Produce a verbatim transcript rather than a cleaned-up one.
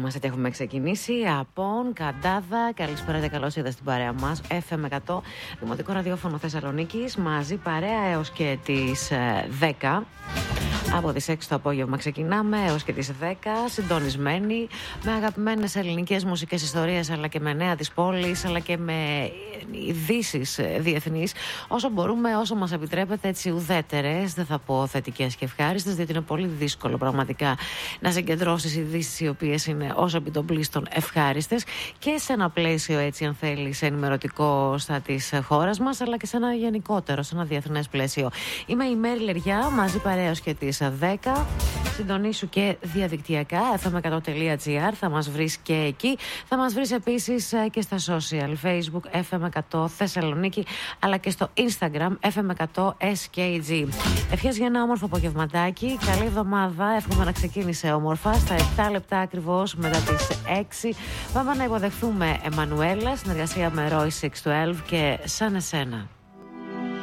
μας, έτσι έχουμε ξεκινήσει. Απόν, Καντάδα, καλησπέρα και καλώς ήρθατε στην παρέα μας. εφ εμ εκατό, Δημοτικό Ραδιόφωνο Θεσσαλονίκης, μαζί παρέα έως και τις δέκα. Από τις έξι το απόγευμα ξεκινάμε έως και τις δέκα, συντονισμένοι με αγαπημένες ελληνικές μουσικές ιστορίες, αλλά και με νέα της πόλης, αλλά και με ειδήσεις διεθνείς, όσο μπορούμε, όσο μας επιτρέπεται, έτσι ουδέτερες, δεν θα πω θετικές και ευχάριστες, διότι είναι πολύ δύσκολο πραγματικά να συγκεντρώσεις ειδήσεις οι οποίες είναι όσο επί των πλήστων ευχάριστες, και σε ένα πλαίσιο, έτσι αν θέλεις, ενημερωτικό στα της χώρας μας, αλλά και σε ένα γενικότερο, σε ένα διεθνές πλαίσιο. Είμαι η Μέρη Λεριά, μαζί παρέως και τις δέκα. Συντονίσου και διαδικτυακά εφ εμ εκατό τελεία τζι άρ, θα μας βρεις και εκεί. Θα μας βρεις επίσης και στα social, Facebook εφ εμ εκατό Θεσσαλονίκη, αλλά και στο Instagram εφ εμ εκατό ες κέι τζι. Ευχές για ένα όμορφο απογευματάκι, καλή εβδομάδα, εύχομαι να ξεκίνησε όμορφα. Στα επτά λεπτά ακριβώς μετά τις έξι πάμε να υποδεχθούμε Εμμανουέλα, συνεργασία με Roy έξι ένα δύο και Σαν Εσένα.